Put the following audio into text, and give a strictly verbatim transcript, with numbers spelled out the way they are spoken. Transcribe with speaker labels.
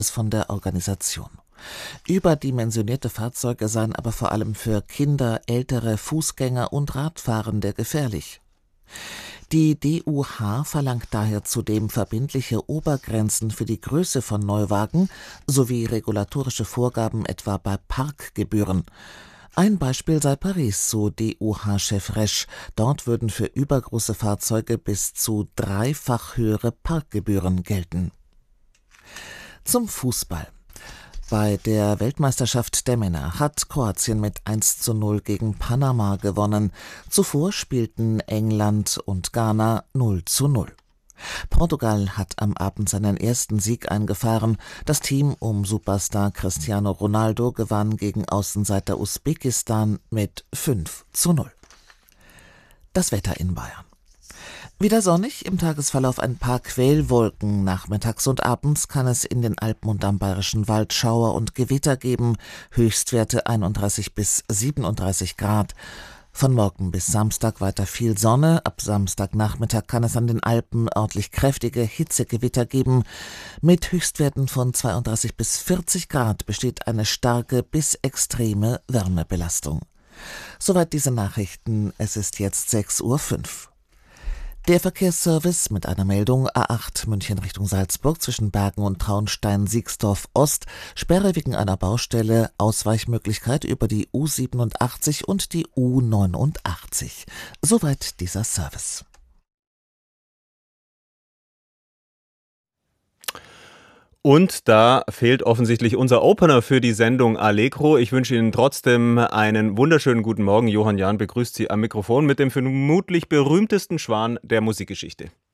Speaker 1: von der Organisation. Überdimensionierte Fahrzeuge seien aber vor allem für Kinder, ältere Fußgänger und Radfahrende gefährlich. Die D U H verlangt daher zudem verbindliche Obergrenzen für die Größe von Neuwagen sowie regulatorische Vorgaben etwa bei Parkgebühren. Ein Beispiel sei Paris, so D U H-Chef Resch. Dort würden für übergroße Fahrzeuge bis zu dreifach höhere Parkgebühren gelten. Zum Fußball. Bei der Weltmeisterschaft der Männer hat Kroatien mit eins zu null gegen Panama gewonnen. Zuvor spielten England und Ghana null zu null. Portugal hat am Abend seinen ersten Sieg eingefahren. Das Team um Superstar Cristiano Ronaldo gewann gegen Außenseiter Usbekistan mit fünf zu null. Das Wetter in Bayern. Wieder sonnig, im Tagesverlauf ein paar Quellwolken. Nachmittags und abends kann es in den Alpen und am Bayerischen Wald Schauer und Gewitter geben. Höchstwerte einunddreißig bis siebenunddreißig Grad. Von morgen bis Samstag weiter viel Sonne. Ab Samstagnachmittag kann es an den Alpen örtlich kräftige Hitzegewitter geben. Mit Höchstwerten von zweiunddreißig bis vierzig Grad besteht eine starke bis extreme Wärmebelastung. Soweit diese Nachrichten. Es ist jetzt sechs Uhr fünf. Der Verkehrsservice mit einer Meldung: A acht München Richtung Salzburg zwischen Bergen und Traunstein-Siegsdorf Ost, Sperre wegen einer Baustelle, Ausweichmöglichkeit über die U siebenundachtzig und die U neunundachtzig. Soweit dieser Service.
Speaker 2: Und da fehlt offensichtlich unser Opener für die Sendung Allegro. Ich wünsche Ihnen trotzdem einen wunderschönen guten Morgen. Johann Jahn begrüßt Sie am Mikrofon mit dem vermutlich berühmtesten Schwan der Musikgeschichte.